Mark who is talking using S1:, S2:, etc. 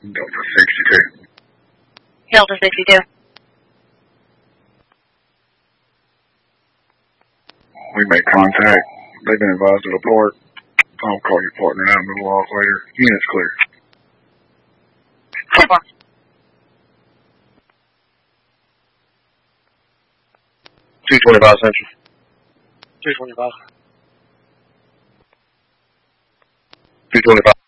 S1: Delta 62.
S2: Delta 62.
S1: We made contact. They've been advised to depart. I'll call your partner out in a little while later. Unit's clear.
S2: 10-4.
S1: 225 Central.
S3: 225.
S1: 225.